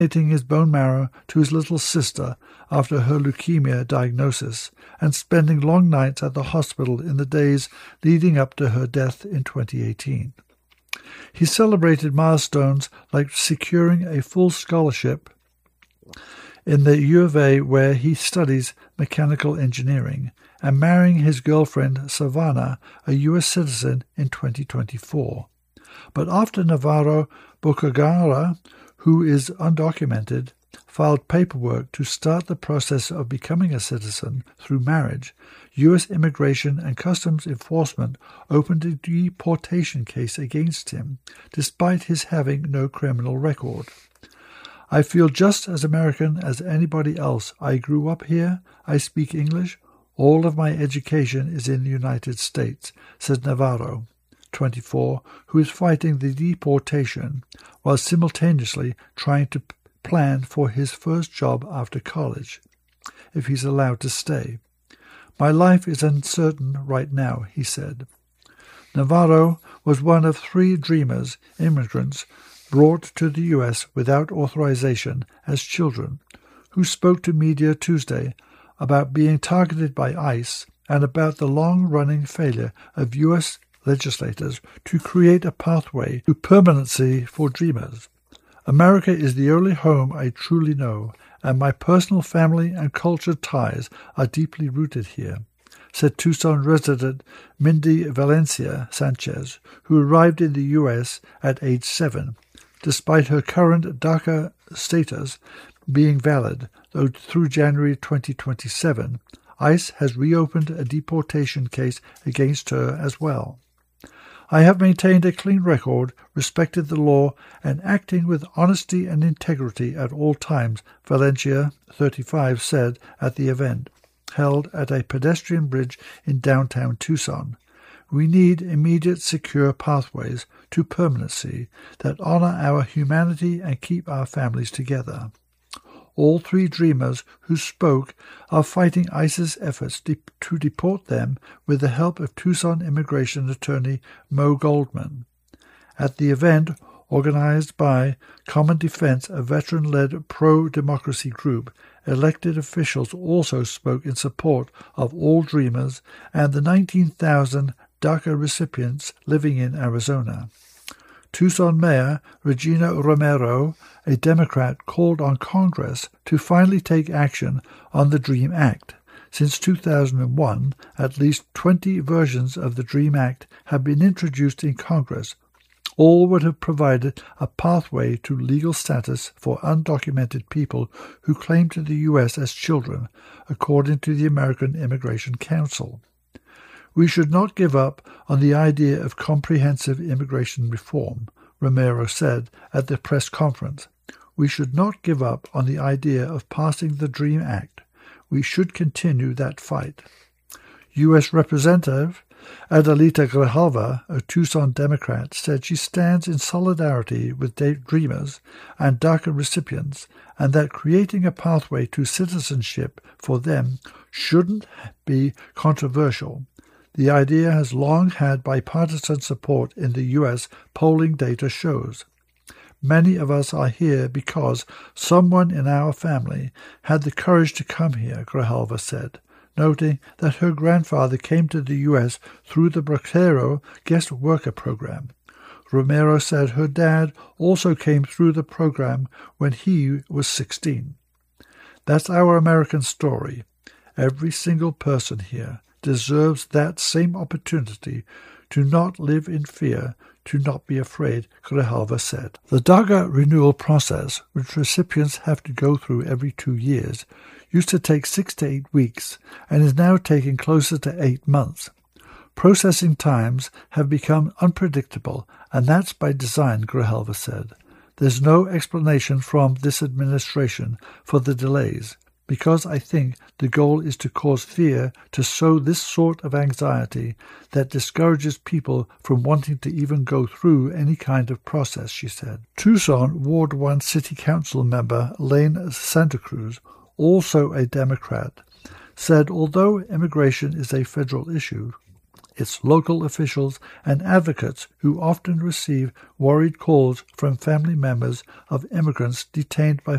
donating his bone marrow to his little sister after her leukemia diagnosis, and spending long nights at the hospital in the days leading up to her death in 2018. He celebrated milestones like securing a full scholarship in the U of A, where he studies mechanical engineering, and marrying his girlfriend Savannah, a U.S. citizen, in 2024. But after Navarro Bocagara, who is undocumented, filed paperwork to start the process of becoming a citizen through marriage, U.S. Immigration and Customs Enforcement opened a deportation case against him, despite his having no criminal record. I feel just as American as anybody else. I grew up here. I speak English. All of my education is in the United States, said Navarro, 24, who is fighting the deportation while simultaneously trying to plan for his first job after college, if he's allowed to stay. My life is uncertain right now, he said. Navarro was one of 3 dreamers, immigrants, brought to the U.S. without authorization as children, who spoke to media Tuesday about being targeted by ICE and about the long-running failure of U.S. legislators to create a pathway to permanency for dreamers. America is the only home I truly know, and my personal family and culture ties are deeply rooted here, said Tucson resident Mindy Valencia Sanchez, who arrived in the U.S. at age 7, despite her current DACA status being valid, though through January 2027, ICE has reopened a deportation case against her as well. I have maintained a clean record, respected the law, and acting with honesty and integrity at all times, Valencia, 35, said at the event, held at a pedestrian bridge in downtown Tucson. We need immediate secure pathways to permanency that honor our humanity and keep our families together. All 3 dreamers who spoke are fighting ICE's efforts to deport them with the help of Tucson immigration attorney Mo Goldman. At the event, organized by Common Defense, a veteran-led pro-democracy group, elected officials also spoke in support of all dreamers and the 19,000 DACA recipients living in Arizona. Tucson Mayor Regina Romero, a Democrat, called on Congress to finally take action on the DREAM Act. Since 2001, at least 20 versions of the DREAM Act have been introduced in Congress. All would have provided a pathway to legal status for undocumented people who came to the U.S. as children, according to the American Immigration Council. We should not give up on the idea of comprehensive immigration reform, Romero said at the press conference. We should not give up on the idea of passing the DREAM Act. We should continue that fight. U.S. Representative Adelita Grijalva, a Tucson Democrat, said she stands in solidarity with dreamers and DACA recipients, and that creating a pathway to citizenship for them shouldn't be controversial. The idea has long had bipartisan support in the U.S., polling data shows. Many of us are here because someone in our family had the courage to come here, Grijalva said, noting that her grandfather came to the U.S. through the Bracero guest worker program. Romero said her dad also came through the program when he was 16. That's our American story. Every single person here deserves that same opportunity to not live in fear, to not be afraid, Grijalva said. The DACA renewal process, which recipients have to go through every 2 years, used to take 6 to 8 weeks and is now taking closer to 8 months. Processing times have become unpredictable, and that's by design, Grijalva said. There's no explanation from this administration for the delays, because I think the goal is to cause fear, to sow this sort of anxiety that discourages people from wanting to even go through any kind of process, she said. Tucson Ward 1 City Council member Lane Santa Cruz, also a Democrat, said although immigration is a federal issue, its local officials and advocates who often receive worried calls from family members of immigrants detained by